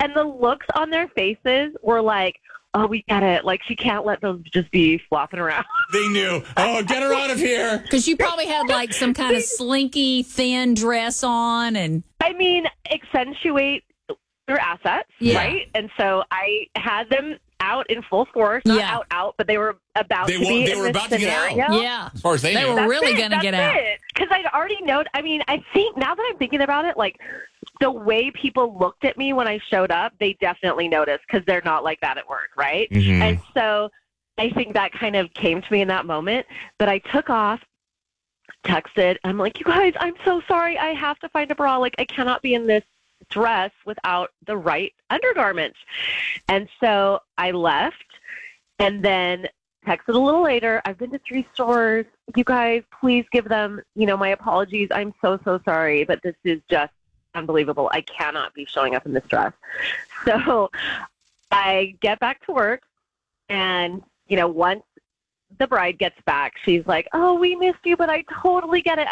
And the looks on their faces were like, oh, we get it. Like, she can't let those just be flopping around. They knew. Oh, get her out of here. Because you probably had like some kind of slinky, thin dress on. And I mean, accentuate your assets, right? And so I had them out in full force. Not out, but they were about to be They were about to get out. Yeah. As far as they knew. were really going to get out. Because I'd already known. I mean, I think now that I'm thinking about it, like the way people looked at me when I showed up, they definitely noticed because they're not like that at work, right? Mm-hmm. And so I think that kind of came to me in that moment. But I took off, texted. I'm like, you guys, I'm so sorry. I have to find a bra. Like, I cannot be in this dress without the right undergarments. And so I left and then texted a little later. I've been to 3 stores. You guys, please give them, my apologies. I'm so sorry, but this is just unbelievable. I cannot be showing up in this dress. So I get back to work and, once the bride gets back, she's like, oh, we missed you, but I totally get it.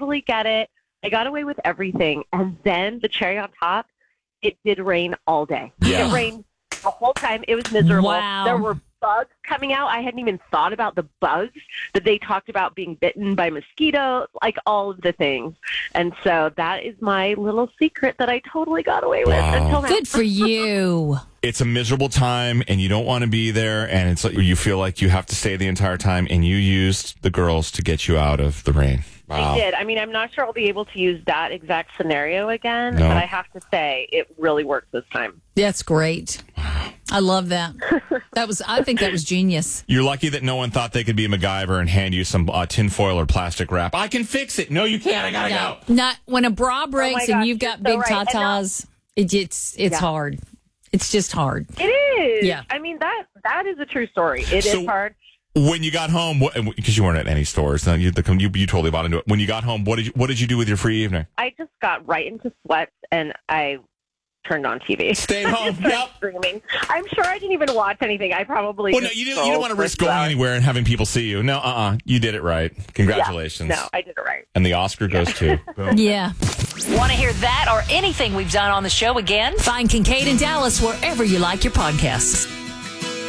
I got away with everything. And then the cherry on top, it did rain all day. Yeah. It rained the whole time. It was miserable. Wow. There were bugs coming out. I hadn't even thought about the bugs that they talked about being bitten by mosquitoes, like all of the things. And so that is my little secret that I totally got away with until now. Good for you. It's a miserable time, and you don't want to be there, and it's like you feel like you have to stay the entire time, and you used the girls to get you out of the rain. Wow. I did. I mean, I'm not sure I'll be able to use that exact scenario again, No. but I have to say it really worked this time. That's great. I love that. I think that was genius. You're lucky that no one thought they could be MacGyver and hand you some tinfoil or plastic wrap. I can fix it. No, you can't. I gotta go. Not when a bra breaks and gosh, you've got you're big so right. tatas. It's hard. It's just hard. It is. Yeah. I mean, that is a true story. It is hard. When you got home, because you weren't at any stores, you totally bought into it. When you got home, what did you do with your free evening? I just got right into sweats and I turned on TV. Stayed home. Yep. Streaming. I'm sure I didn't even watch anything. I probably. Well, no, you don't want to risk going anywhere and having people see you. No, you did it right. Congratulations. Yeah, no, I did it right. And the Oscar goes to. Boom. Yeah. Want to hear that or anything we've done on the show again? Find Kincaid and Dallas wherever you like your podcasts.